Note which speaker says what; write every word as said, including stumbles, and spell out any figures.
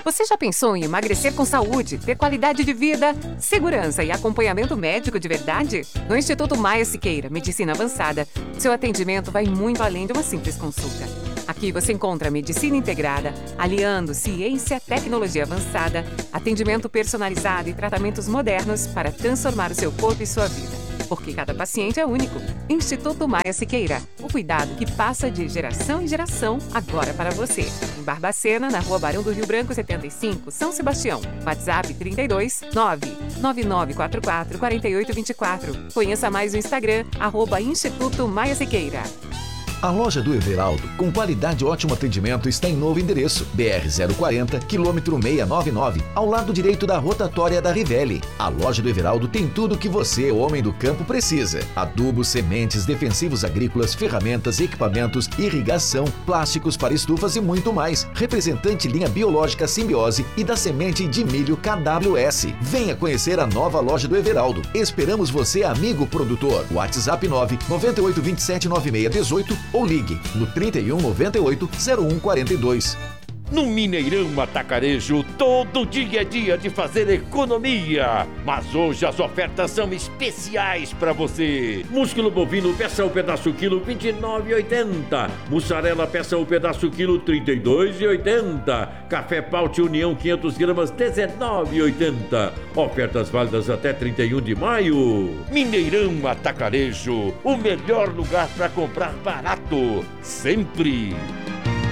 Speaker 1: Você já pensou em emagrecer com saúde, ter qualidade de vida, segurança e acompanhamento médico de verdade? No Instituto Maia Siqueira, Medicina Avançada, seu atendimento vai muito além de uma simples consulta. Aqui você encontra medicina integrada, aliando ciência, tecnologia avançada, atendimento personalizado e tratamentos modernos para transformar o seu corpo e sua vida. Porque cada paciente é único. Instituto Maia Siqueira, o cuidado que passa de geração em geração, agora para você. Em Barbacena, na Rua Barão do Rio Branco, setenta e cinco, São Sebastião. WhatsApp trinta e dois, nove nove nove quatro quatro, quatro oito dois quatro. Conheça mais o Instagram, arroba Instituto Maia Siqueira.
Speaker 2: A loja do Everaldo, com qualidade e ótimo atendimento, está em novo endereço, B R zero quarenta, quilômetro seiscentos e noventa e nove, ao lado direito da rotatória da Rivelli. A loja do Everaldo tem tudo o que você, homem do campo, precisa: adubos, sementes, defensivos agrícolas, ferramentas, equipamentos, irrigação, plásticos para estufas e muito mais. Representante linha biológica Simbiose e da semente de milho K W S. Venha conhecer a nova loja do Everaldo. Esperamos você, amigo produtor. WhatsApp nove nove oito dois sete nove seis um oito ou ligue no trinta e um, noventa e oito, zero um quarenta e dois.
Speaker 3: No Mineirão Atacarejo, todo dia é dia de fazer economia. Mas hoje as ofertas são especiais para você. Músculo bovino, peça o pedaço quilo, vinte e nove reais e oitenta centavos. Mussarela, peça o pedaço quilo, trinta e dois reais e oitenta centavos. Café Paute União, quinhentas gramas, dezenove reais e oitenta centavos. Ofertas válidas até trinta e um de maio. Mineirão Atacarejo, o melhor lugar para comprar barato, sempre.